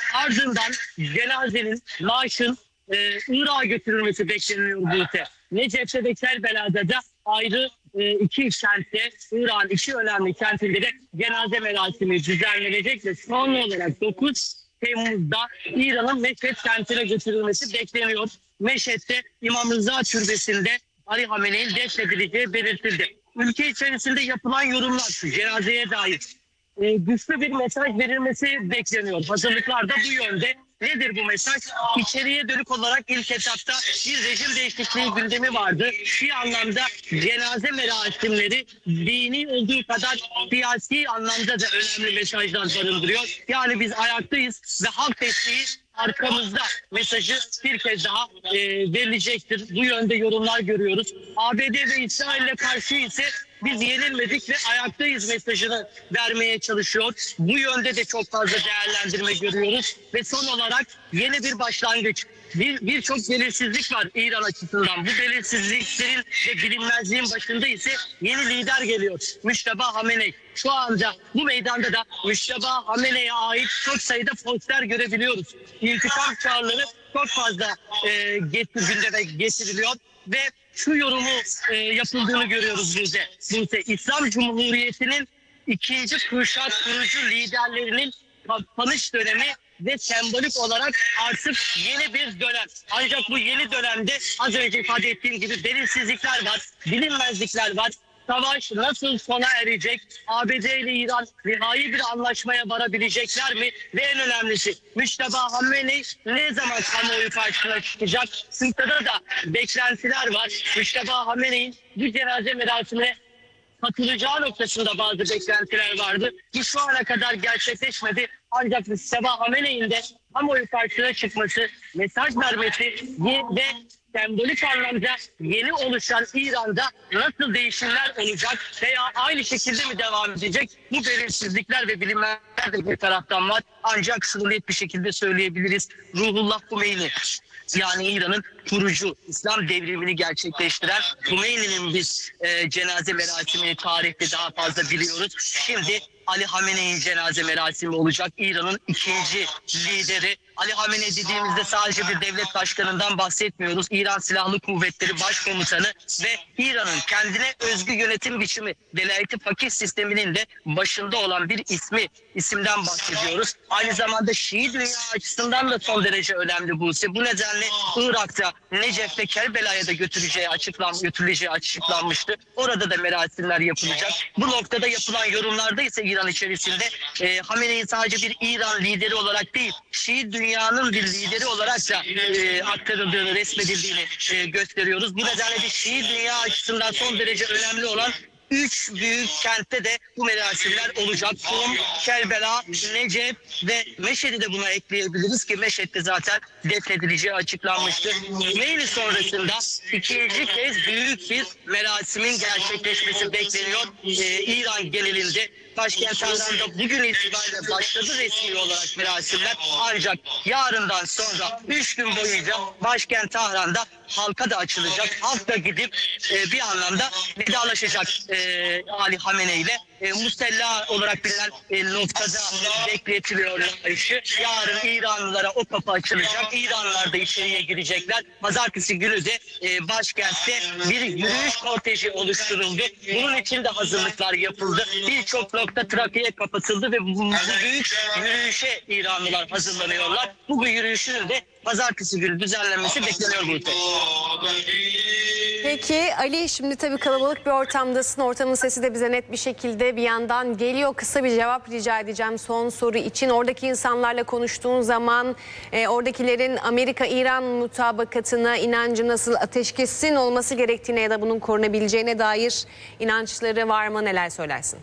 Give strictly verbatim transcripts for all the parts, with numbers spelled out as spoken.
Ardından cenazenin, naaşın e, Irak'a götürülmesi bekleniyor Buse. Necep'te ve Kerbela'da da ayrı e, iki kentte, Irak'ın iki önemli kentinde de cenaze merasimi düzenlenecek ve son olarak dokuz Temmuz'da İran'ın Meşhed kentine götürülmesi bekleniyor. Meşhed'de İmam Rıza Türbesi'nde Ali Hamene'nin defnedileceği belirtildi. Ülke içerisinde yapılan yorumlar cenazeye dair e, güçlü bir mesaj verilmesi bekleniyor. Hazırlıklar da bu yönde. Nedir bu mesaj? İçeriye dönük olarak ilk etapta bir rejim değişikliği gündemi vardı. Bir anlamda cenaze merasimleri dini olduğu kadar siyasi anlamda da önemli mesajlar barındırıyor. Yani biz ayaktayız ve halk desteği arkamızda mesajı bir kez daha e, verilecektir. Bu yönde yorumlar görüyoruz. A B D ve İsrail'le karşı ise biz yenilmedik ve ayaktayız mesajını vermeye çalışıyor. Bu yönde de çok fazla değerlendirme görüyoruz. Ve son olarak yeni bir başlangıç. Bir birçok belirsizlik var İran açısından. Bu belirsizliklerin ve bilinmezliğin başında ise yeni lider geliyor. Müşteba Hamenei. Şu anda bu meydanda da Müşteba Hamenei'ye ait çok sayıda poster görebiliyoruz. İntikam çağrıları çok fazla e, gündeme getiriliyor ve şu yorumu e, yapıldığını görüyoruz Buse. Buse, İslam Cumhuriyeti'nin ikinci kuşak kurucu liderlerinin kapanış dönemi ve sembolik olarak artık yeni bir dönem. Ancak bu yeni dönemde az önce ifade ettiğim gibi belirsizlikler var, bilinmezlikler var. Savaş nasıl sona erecek? A B D ile İran nihai bir anlaşmaya varabilecekler mi? Ve en önemlisi Müşteba Hamenei ne zaman kamuoyu karşısına çıkacak? Sınıfta da beklentiler var. Müşteba Hamenei'nin bu cenaze merasimine katılacağı noktasında bazı beklentiler vardı. Bu şu ana kadar gerçekleşmedi. Ancak Müşteba Hamenei'nin de kamuoyu karşısına çıkması, mesaj vermesi ve sembolik anlamda yeni oluşan İran'da nasıl değişimler olacak veya aynı şekilde mi devam edecek? Bu belirsizlikler ve bilinmezlikler de bir taraftan var. Ancak şunu net bir şekilde söyleyebiliriz. Ruhullah Hümeyni, yani İran'ın kurucu, İslam devrimini gerçekleştiren Hümeyni'nin biz e, cenaze merasimini tarihte daha fazla biliyoruz. Şimdi Ali Hamenei'nin cenaze merasimi olacak. İran'ın ikinci lideri. Ali Hamenei dediğimizde sadece bir devlet başkanından bahsetmiyoruz. İran Silahlı Kuvvetleri Başkomutanı ve İran'ın kendine özgü yönetim biçimi velayeti fakih sisteminin de başında olan bir ismi, isimden bahsediyoruz. Aynı zamanda Şii dünya açısından da son derece önemli bu. Bu nedenle Irak'ta, Necef ve Kerbela'ya da götüreceği açıklan, götürüleceği açıklanmıştı. Orada da merasimler yapılacak. Bu noktada yapılan yorumlarda ise İran içerisinde e, Hamenei sadece bir İran lideri olarak değil, Şii dünyanın bir lideri olarak da e, aktarıldığını, resmedildiğini e, gösteriyoruz. Bu nedenle de Şii dünya açısından son derece önemli olan üç büyük kentte de bu merasimler olacak. Kum, Kerbela, Necef ve Meşhed'i de buna ekleyebiliriz ki Meşhed'de zaten defnedileceği açıklanmıştır. Hümeyni sonrasında ikinci kez büyük bir merasimin gerçekleşmesi bekleniyor. Ee, İran genelinde başkent Tahran'da bugün itibariyle başladı resmi olarak merasimler. Ancak yarından sonra üç gün boyunca başkent Tahran'da halka da açılacak. Halk da gidip e, bir anlamda vedalaşacak e, Ali Hamenei ile. E, Musella olarak bilinen e, noktada bekletiliyor işi. Yarın İranlılara o kapı açılacak. İranlılar da içeriye girecekler. Pazartesi günü de e, başkentte bir yürüyüş korteji oluşturuldu. Bunun için de hazırlıklar yapıldı. Birçok nokta trafiğe kapatıldı ve bu, bu büyük yürüyüşe İranlılar hazırlanıyorlar. Bu yürüyüşün de pazartesi günü düzenlenmesi bekleniyor burada. Peki Ali, şimdi tabii kalabalık bir ortamdasın. Ortamın sesi de bize net bir şekilde bir yandan geliyor. Kısa bir cevap rica edeceğim son soru için. Oradaki insanlarla konuştuğun zaman e, oradakilerin Amerika-İran mutabakatına inancı nasıl, ateşkesin olması gerektiğine ya da bunun korunabileceğine dair inançları var mı? Neler söylersin?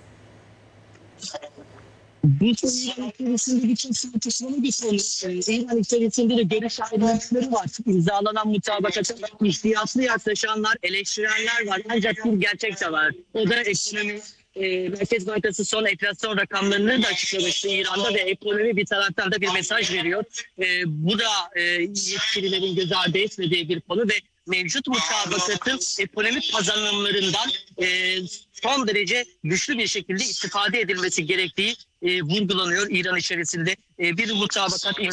Bu İran içerisinde birçok tartışmalı bir konu. İran içerisinde de görüş ayrılıkları var. İmzalanan mutabakata ihtiyatlı yaklaşanlar, eleştirenler var. Ancak bir gerçek de var. O da ekonomi. E, Merkez Bankası son enflasyon rakamlarını da açıklamıştı İran'da ve ekonomi bir taraftan da bir mesaj veriyor. E, bu da e, yetkililerin göz ardı etmediği bir konu ve mevcut mutabakatın ekonomik kazanımlarından e, son derece güçlü bir şekilde istifade edilmesi gerektiği e, vurgulanıyor İran içerisinde. E, bir mutabakat